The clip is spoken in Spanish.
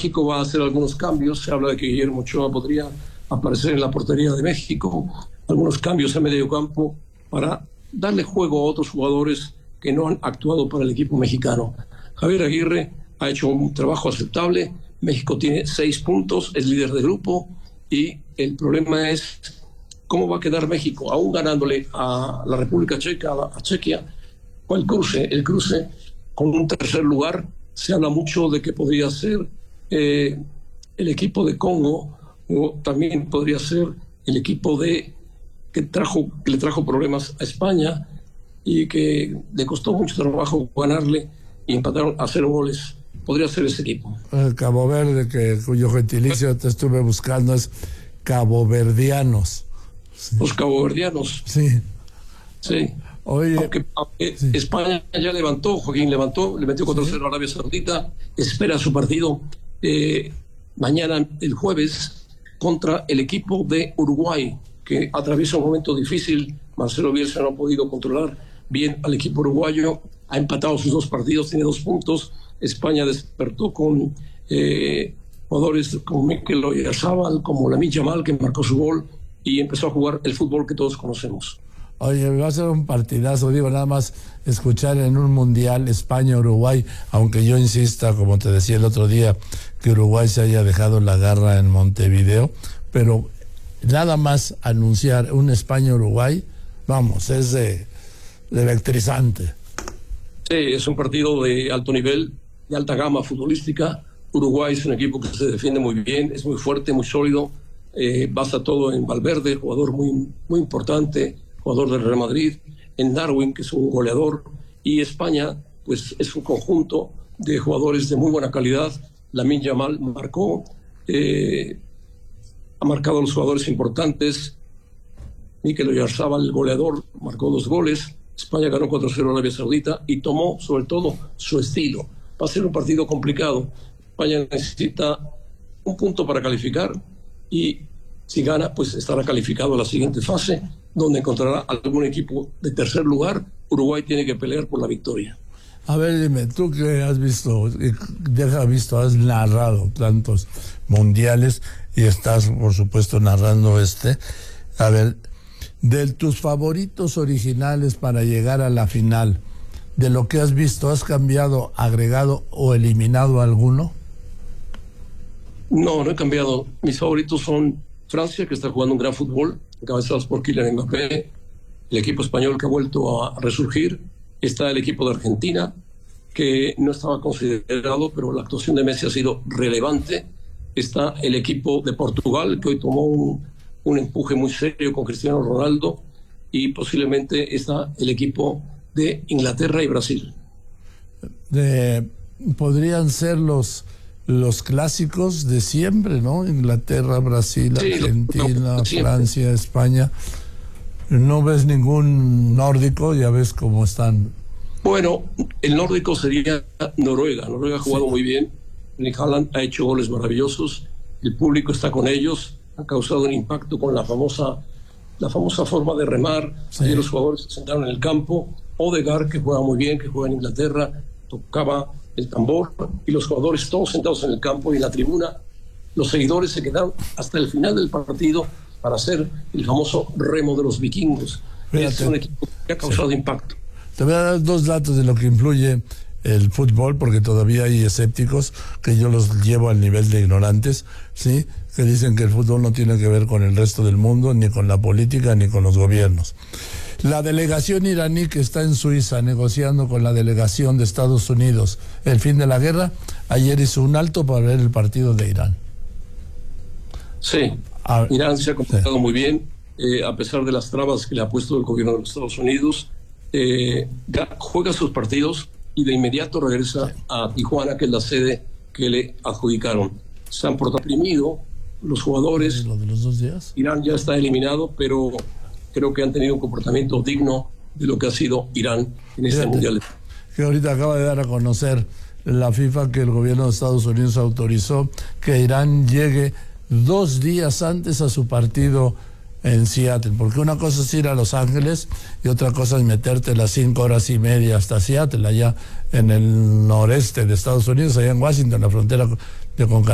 México va a hacer algunos cambios. Se habla de que Guillermo Ochoa podría aparecer en la portería de México. Algunos cambios a medio campo para darle juego a otros jugadores que no han actuado para el equipo mexicano. Javier Aguirre ha hecho un trabajo aceptable. México tiene 6 puntos, es líder de grupo, y el problema es cómo va a quedar México, aún ganándole a la República Checa, a Chequia, o el cruce con un tercer lugar. Se habla mucho de que podría ser el equipo de Congo, o también podría ser el equipo que le trajo problemas a España y que le costó mucho trabajo ganarle y empataron a 0 goles. Podría ser ese equipo. El Cabo Verde, cuyo gentilicio te estuve buscando, es caboverdianos. Sí. Los caboverdianos. Sí. Sí. Oye, aunque sí. España ya levantó, Joaquín le metió 4-0 a Arabia Saudita, espera su partido mañana, el jueves, contra el equipo de Uruguay, que atraviesa un momento difícil. Marcelo Bielsa no ha podido controlar bien al equipo uruguayo, ha empatado sus 2 partidos, tiene 2 puntos. España despertó con jugadores como Mikel Oyarzabal, como Lamine Yamal, que marcó su gol, y empezó a jugar el fútbol que todos conocemos. Oye, va a ser un partidazo, digo, nada más escuchar en un mundial España-Uruguay, aunque yo insista, como te decía el otro día, que Uruguay se haya dejado la garra en Montevideo, pero nada más anunciar un España-Uruguay, vamos, es de electrizante. Sí, es un partido de alto nivel, de alta gama futbolística. Uruguay es un equipo que se defiende muy bien, es muy fuerte, muy sólido, basa todo en Valverde, jugador muy, muy importante, jugador del Real Madrid, en Darwin, que es un goleador, y España, pues es un conjunto de jugadores de muy buena calidad. Lamine Yamal ha marcado a los jugadores importantes. Mikel Oyarzabal, el goleador, marcó 2 goles. España ganó 4-0 a Arabia Saudita y tomó, sobre todo, su estilo. Va a ser un partido complicado. España necesita un punto para calificar y si gana, pues estará calificado a la siguiente fase, donde encontrará algún equipo de tercer lugar. Uruguay tiene que pelear por la victoria. A ver, dime, tú que has narrado tantos mundiales y estás, por supuesto, narrando a ver, de tus favoritos originales para llegar a la final, de lo que has visto, ¿has cambiado, agregado o eliminado alguno? No he cambiado. Mis favoritos son Francia, que está jugando un gran fútbol, encabezados por Kylian Mbappé, el equipo español que ha vuelto a resurgir. Está el equipo de Argentina, que no estaba considerado, pero la actuación de Messi ha sido relevante. Está el equipo de Portugal, que hoy tomó un empuje muy serio con Cristiano Ronaldo, y posiblemente está el equipo de Inglaterra y Brasil. Podrían ser los clásicos de siempre, ¿no? Inglaterra, Brasil, sí, Argentina, Francia, España. ¿No ves ningún nórdico? Ya ves cómo están. Bueno, el nórdico sería Noruega. Noruega ha jugado muy bien. Nick Haaland ha hecho goles maravillosos. El público está con ellos. Ha causado un impacto con la famosa forma de remar. Sí. Ayer los jugadores se sentaron en el campo. Odegaard, que juega muy bien, que juega en Inglaterra, tocaba el tambor, y los jugadores todos sentados en el campo y en la tribuna. Los seguidores se quedaron hasta el final del partido para hacer el famoso remo de los vikingos. Fíjate, es un equipo que ha causado impacto. Te voy a dar 2 datos de lo que influye el fútbol, porque todavía hay escépticos que yo los llevo al nivel de ignorantes, ¿sí? Que dicen que el fútbol no tiene que ver con el resto del mundo, ni con la política, ni con los gobiernos. La delegación iraní que está en Suiza negociando con la delegación de Estados Unidos el fin de la guerra, ayer hizo un alto para ver el partido de Irán. Sí, Irán se ha comportado muy bien, a pesar de las trabas que le ha puesto el gobierno de los Estados Unidos. Juega sus partidos y de inmediato regresa a Tijuana, que es la sede que le adjudicaron. Se han reprimido los jugadores. ¿Lo de los 2 días? Irán ya está eliminado, pero creo que han tenido un comportamiento digno de lo que ha sido Irán en este mundial. Que ahorita acaba de dar a conocer la FIFA que el gobierno de Estados Unidos autorizó que Irán llegue 2 días antes a su partido en Seattle, porque una cosa es ir a Los Ángeles y otra cosa es meterte las 5 horas y media hasta Seattle, allá en el noreste de Estados Unidos, allá en Washington, la frontera de con